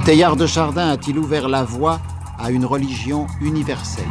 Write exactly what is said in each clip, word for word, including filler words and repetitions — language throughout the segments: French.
Teilhard de Chardin a-t-il ouvert la voie à une religion universelle?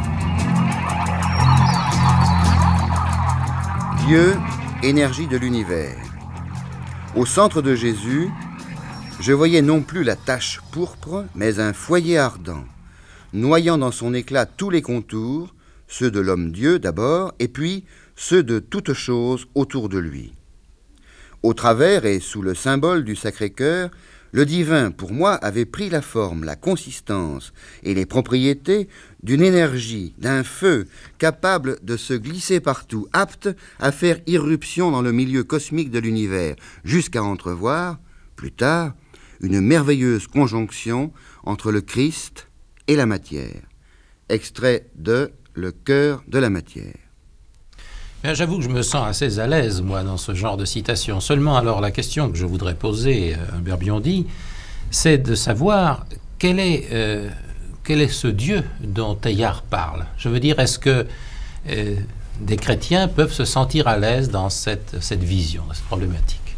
Dieu, énergie de l'univers. Au centre de Jésus, je voyais non plus la tache pourpre, mais un foyer ardent, noyant dans son éclat tous les contours, ceux de l'homme-dieu d'abord, et puis ceux de toutes choses autour de lui. Au travers et sous le symbole du Sacré-Cœur, le divin, pour moi, avait pris la forme, la consistance et les propriétés d'une énergie, d'un feu capable de se glisser partout, apte à faire irruption dans le milieu cosmique de l'univers, jusqu'à entrevoir, plus tard, une merveilleuse conjonction entre le Christ et la matière. Extrait de Le cœur de la matière. Bien, j'avoue que je me sens assez à l'aise, moi, dans ce genre de citation. Seulement, alors, la question que je voudrais poser à Humbert Biondi, c'est de savoir quel est, euh, quel est ce Dieu dont Teilhard parle. Je veux dire, est-ce que euh, des chrétiens peuvent se sentir à l'aise dans cette, cette vision, dans cette problématique?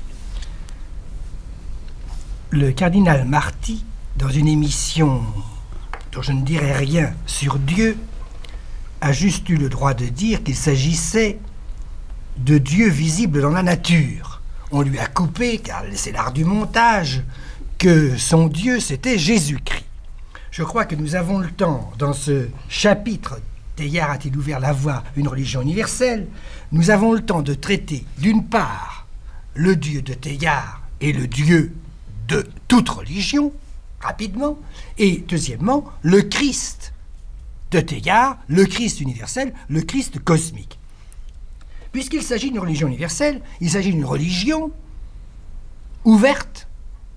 Le cardinal Marty, dans une émission dont je ne dirai rien sur Dieu, a juste eu le droit de dire qu'il s'agissait de Dieu visible dans la nature. On lui a coupé, car c'est l'art du montage, que son Dieu, c'était Jésus-Christ. Je crois que nous avons le temps, dans ce chapitre, Teilhard a-t-il ouvert la voie à une religion universelle, nous avons le temps de traiter, d'une part, le Dieu de Teilhard et le Dieu de toute religion, rapidement, et deuxièmement, le Christ de Teilhard, le Christ universel, le Christ cosmique. Puisqu'il s'agit d'une religion universelle, il s'agit d'une religion ouverte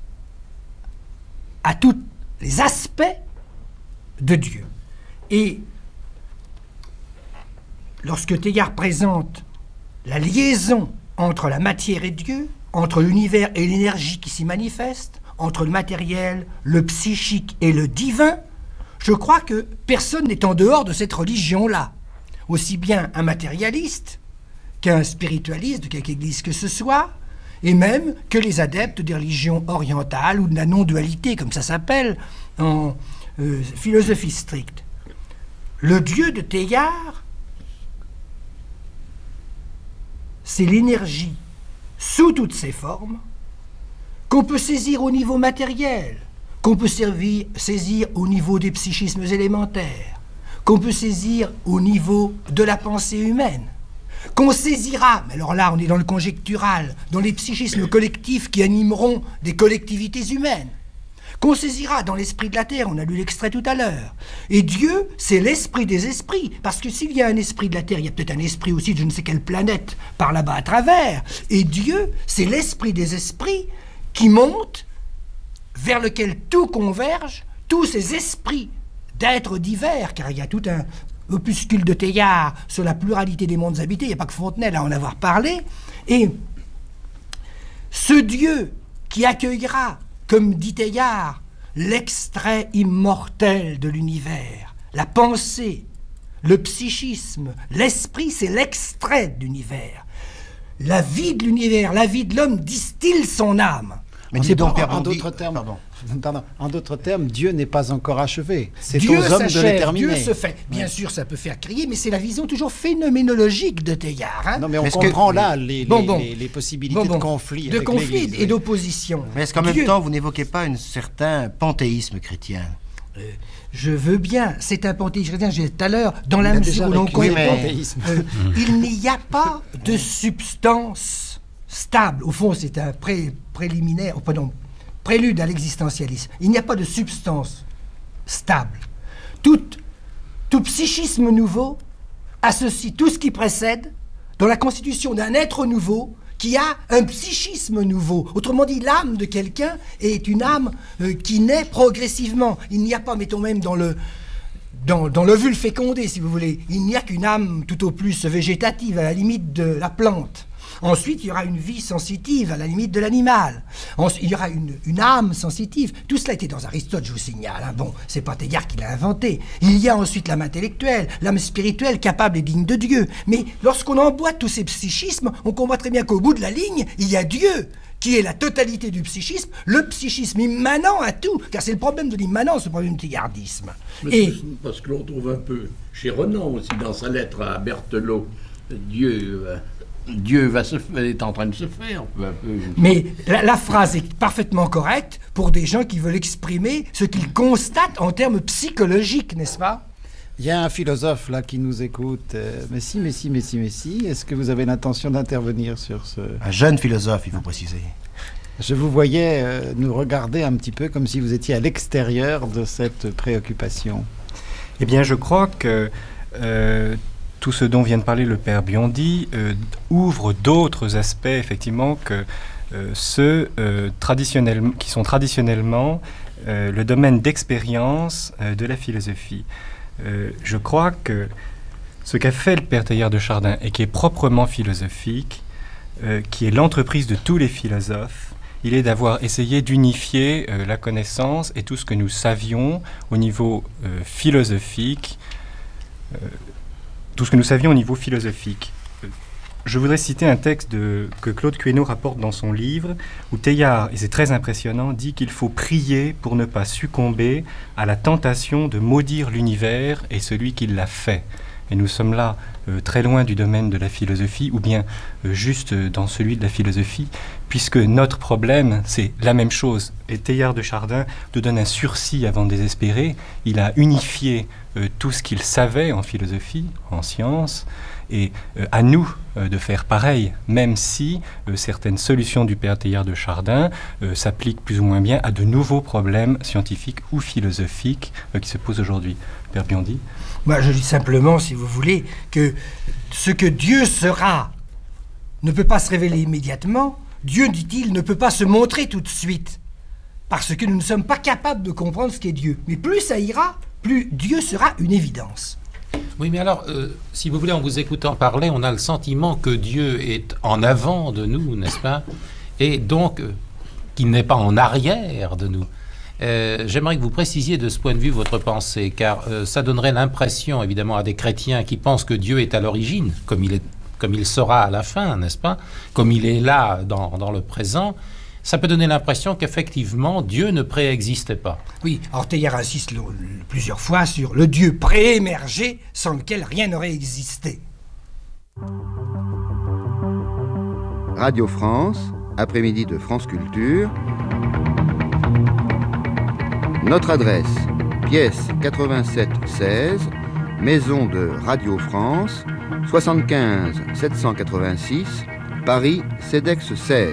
à tous les aspects de Dieu. Et lorsque Teilhard présente la liaison entre la matière et Dieu, entre l'univers et l'énergie qui s'y manifeste, entre le matériel, le psychique et le divin, je crois que personne n'est en dehors de cette religion-là. Aussi bien un matérialiste qu'un spiritualiste de quelque église que ce soit, et même que les adeptes des religions orientales ou de la non-dualité, comme ça s'appelle en euh, philosophie stricte. Le Dieu de Teilhard, c'est l'énergie sous toutes ses formes qu'on peut saisir au niveau matériel, qu'on peut servir, saisir au niveau des psychismes élémentaires, qu'on peut saisir au niveau de la pensée humaine, qu'on saisira, mais alors là on est dans le conjectural, dans les psychismes collectifs qui animeront des collectivités humaines, qu'on saisira dans l'esprit de la terre, on a lu l'extrait tout à l'heure. Et Dieu, c'est l'esprit des esprits, parce que s'il y a un esprit de la terre, il y a peut-être un esprit aussi de je ne sais quelle planète par là-bas à travers, et Dieu, c'est l'esprit des esprits qui monte, vers lequel tout converge, tous ces esprits d'êtres divers, car il y a tout un opuscule de Teilhard sur la pluralité des mondes habités, il n'y a pas que Fontenelle à en avoir parlé, et ce Dieu qui accueillera, comme dit Teilhard, l'extrait immortel de l'univers, la pensée, le psychisme, l'esprit, c'est l'extrait de l'univers. La vie de l'univers, la vie de l'homme distille son âme. Mais dis donc, en, en d'autres termes, pardon. Pardon, en d'autres termes, Dieu n'est pas encore achevé. C'est Dieu aux hommes de le terminer. Dieu se fait. Bien ouais. sûr, ça peut faire crier, mais c'est la vision toujours phénoménologique de Teilhard. Hein. Non, mais on mais comprend que... là les, bon, bon. les, les possibilités bon, bon. de conflit. De avec conflit l'Église, et oui. d'opposition. Mais est-ce qu'en Dieu... même temps, vous n'évoquez pas un certain panthéisme chrétien ? euh, Je veux bien. C'est un panthéisme chrétien, j'ai dit tout à l'heure, dans la mesure où l'on comprend. Mais... Euh, il n'y a pas de substance stable. Au fond, c'est un pré préliminaire, oh, pardon, prélude à l'existentialisme. Il n'y a pas de substance stable. Tout, tout psychisme nouveau associe tout ce qui précède dans la constitution d'un être nouveau qui a un psychisme nouveau. Autrement dit, l'âme de quelqu'un est une âme euh, qui naît progressivement. Il n'y a pas, mettons même dans le dans, dans l'ovule fécondé, si vous voulez, il n'y a qu'une âme tout au plus végétative, à la limite de la plante. Ensuite, il y aura une vie sensitive, à la limite de l'animal. Ensuite, il y aura une, une âme sensitive. Tout cela était dans Aristote, je vous signale. Hein. Bon, c'est pas Teilhard qui l'a inventé. Il y a ensuite l'âme intellectuelle, l'âme spirituelle, capable et digne de Dieu. Mais lorsqu'on emboîte tous ces psychismes, on comprend très bien qu'au bout de la ligne, il y a Dieu, qui est la totalité du psychisme, le psychisme immanent à tout, car c'est le problème de l'immanence, le problème du teilhardisme. Et parce que l'on trouve un peu chez Renan aussi dans sa lettre à Berthelot, Dieu, euh, Dieu va se, est en train de se faire. Un peu. Mais la, la phrase est parfaitement correcte pour des gens qui veulent exprimer ce qu'ils constatent en termes psychologiques, n'est-ce pas? Il y a un philosophe là qui nous écoute. Euh, mais si, mais si, mais si, mais si. Est-ce que vous avez l'intention d'intervenir sur ce... Un jeune philosophe, il faut préciser. Je vous voyais euh, nous regarder un petit peu comme si vous étiez à l'extérieur de cette préoccupation. Eh bien, je crois que euh, tout ce dont vient de parler le père Biondi euh, ouvre d'autres aspects, effectivement, que euh, ceux euh, traditionnellement, qui sont traditionnellement euh, le domaine d'expérience euh, de la philosophie. Euh, je crois que ce qu'a fait le père Teilhard de Chardin et qui est proprement philosophique, euh, qui est l'entreprise de tous les philosophes, il est d'avoir essayé d'unifier euh, la connaissance et tout ce que nous savions au niveau euh, philosophique, euh, tout ce que nous savions au niveau philosophique. Je voudrais citer un texte de, que Claude Quéneau rapporte dans son livre, où Teilhard, et c'est très impressionnant, dit qu'il faut prier pour ne pas succomber à la tentation de maudire l'univers et celui qui l'a fait. Et nous sommes là euh, très loin du domaine de la philosophie, ou bien euh, juste dans celui de la philosophie, puisque notre problème, c'est la même chose. Et Teilhard de Chardin nous donne un sursis avant de désespérer. Il a unifié euh, tout ce qu'il savait en philosophie, en sciences, et euh, à nous euh, de faire pareil, même si euh, certaines solutions du père Teilhard de Chardin euh, s'appliquent plus ou moins bien à de nouveaux problèmes scientifiques ou philosophiques euh, qui se posent aujourd'hui. Père Biondi? Moi, je dis simplement, si vous voulez, que ce que Dieu sera ne peut pas se révéler immédiatement. Dieu, dit-il, ne peut pas se montrer tout de suite, parce que nous ne sommes pas capables de comprendre ce qu'est Dieu. Mais plus ça ira, plus Dieu sera une évidence. Oui, mais alors, euh, si vous voulez, en vous écoutant parler, on a le sentiment que Dieu est en avant de nous, n'est-ce pas? Et donc, euh, qu'il n'est pas en arrière de nous. Euh, j'aimerais que vous précisiez de ce point de vue votre pensée, car euh, ça donnerait l'impression, évidemment, à des chrétiens qui pensent que Dieu est à l'origine, comme il est, comme il sera à la fin, n'est-ce pas? Comme il est là dans, dans le présent. Ça peut donner l'impression qu'effectivement, Dieu ne préexistait pas. Oui, alors Teilhard insiste le, le, plusieurs fois sur le Dieu préémergé sans lequel rien n'aurait existé. Radio France, après-midi de France Culture. Notre adresse, pièce quatre-vingt-sept seize, Maison de Radio France, soixante-quinze sept cent quatre-vingt-six, Paris, CEDEX seize.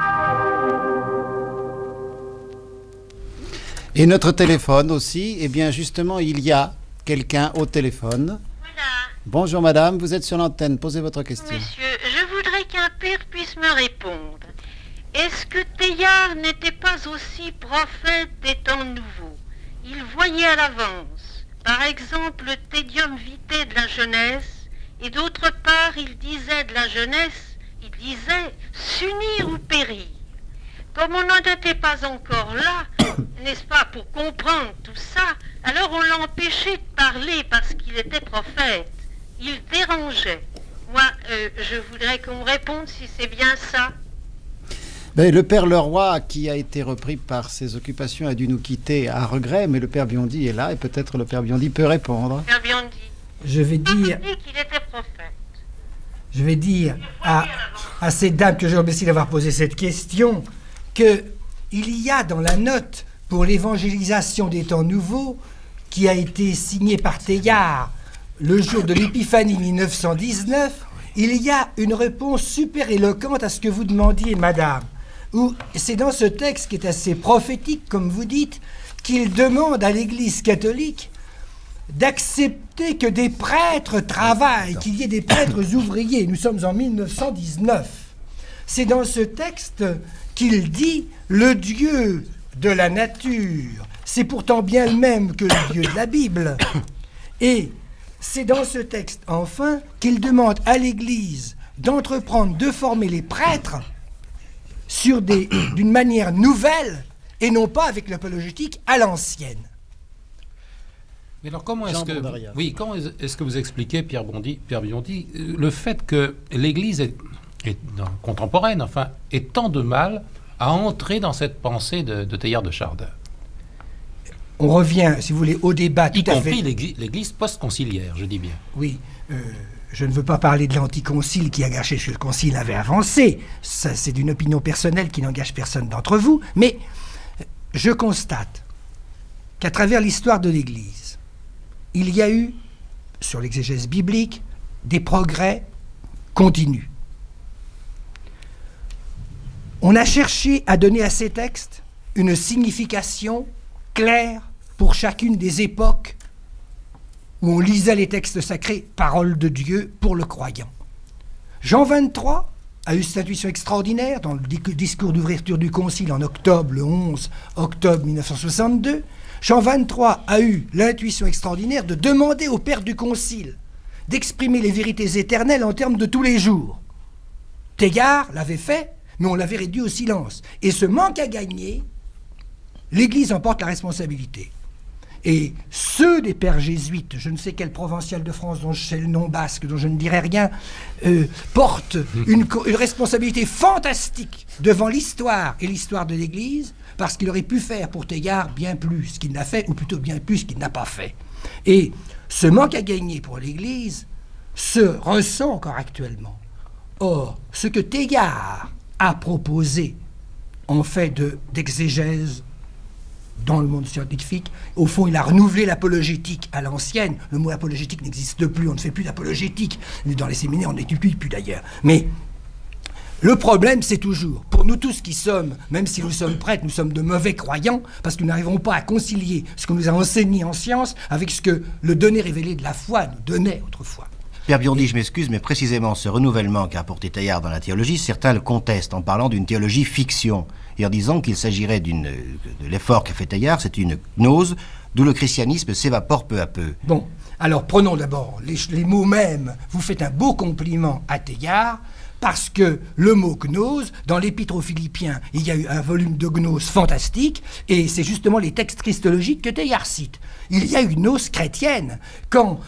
Et notre téléphone aussi, eh bien justement, il y a quelqu'un au téléphone. Voilà. Bonjour madame, vous êtes sur l'antenne, posez votre question. Monsieur, je voudrais qu'un père puisse me répondre. Est-ce que Teilhard n'était pas aussi prophète des temps nouveaux? Il voyait à l'avance, par exemple, le Tédium vitae de la jeunesse, et d'autre part, il disait de la jeunesse, il disait s'unir ou périr. Comme on n'en était pas encore là, n'est-ce pas, pour comprendre tout ça, alors on l'a empêché de parler parce qu'il était prophète. Il dérangeait. Moi, euh, je voudrais qu'on me réponde si c'est bien ça. Ben, le père Leroy, qui a été repris par ses occupations, a dû nous quitter à regret, mais le père Biondi est là et peut-être le père Biondi peut répondre. Père Biondi. Je vais dire... Il dit qu'il était prophète. Je vais dire à, à ces dames que je remercie d'avoir posé cette question qu'il y a dans la note pour l'évangélisation des temps nouveaux qui a été signée par Teilhard le jour de l'épiphanie mille neuf cent dix-neuf, il y a une réponse super éloquente à ce que vous demandiez, madame. Où c'est dans ce texte qui est assez prophétique, comme vous dites, qu'il demande à l'Église catholique d'accepter que des prêtres travaillent, qu'il y ait des prêtres ouvriers. Nous sommes en mille neuf cent dix-neuf. C'est dans ce texte qu'il dit « Le Dieu de la nature, c'est pourtant bien le même que le Dieu de la Bible. » Et c'est dans ce texte, enfin, qu'il demande à l'Église d'entreprendre de former les prêtres sur des, d'une manière nouvelle et non pas avec l'apologétique à l'ancienne. Mais alors comment est-ce que, oui, comment est-ce que vous expliquez, Pierre Bondy, Pierre Biondi, le fait que l'Église est, est contemporaine, enfin, ait tant de mal à entrer dans cette pensée de, de Teilhard de Chardin. On revient, si vous voulez, au débat tout Y à compris fait... l'église, l'église post-conciliaire, je dis bien. Oui, euh, je ne veux pas parler de l'anticoncile qui a gâché ce que le concile avait avancé. Ça, c'est d'une opinion personnelle qui n'engage personne d'entre vous. Mais je constate qu'à travers l'histoire de l'Église, il y a eu, sur l'exégèse biblique, des progrès continus. On a cherché à donner à ces textes une signification claire pour chacune des époques où on lisait les textes sacrés, parole de Dieu pour le croyant. Jean vingt-trois a eu cette intuition extraordinaire dans le discours d'ouverture du Concile en octobre, le onze octobre mille neuf cent soixante-deux. Jean vingt-trois a eu l'intuition extraordinaire de demander au Père du Concile d'exprimer les vérités éternelles en termes de tous les jours. Teilhard l'avait fait, mais on l'avait réduit au silence. Et ce manque à gagner, l'Église en porte la responsabilité. Et ceux des pères jésuites, je ne sais quel provincial de France dont je sais le nom basque, dont je ne dirai rien, euh, portent une, une responsabilité fantastique devant l'histoire et l'histoire de l'Église, parce qu'il aurait pu faire pour Teilhard bien plus qu'il n'a fait, ou plutôt bien plus qu'il n'a pas fait. Et ce manque à gagner pour l'Église se ressent encore actuellement. Or, ce que Teilhard a proposé en fait de, d'exégèse dans le monde scientifique, au fond, il a renouvelé l'apologétique à l'ancienne. Le mot apologétique n'existe plus, on ne fait plus d'apologétique. Dans les séminaires, on n'étudie plus d'ailleurs. Mais le problème, c'est toujours, pour nous tous qui sommes, même si nous sommes prêtres, nous sommes de mauvais croyants, parce que nous n'arrivons pas à concilier ce qu'on nous a enseigné en science avec ce que le donné révélé de la foi nous donnait autrefois. Père Biondi, je m'excuse, mais précisément ce renouvellement qu'a apporté Teilhard dans la théologie, certains le contestent en parlant d'une théologie fiction et en disant qu'il s'agirait d'une, de l'effort qu'a fait Teilhard, c'est une gnose, d'où le christianisme s'évapore peu à peu. Bon, alors prenons d'abord les, les mots mêmes. Vous faites un beau compliment à Teilhard, parce que le mot gnose, dans l'Épître aux Philippiens, il y a eu un volume de gnose fantastique, et c'est justement les textes christologiques que Teilhard cite. Il y a une gnose chrétienne. Quand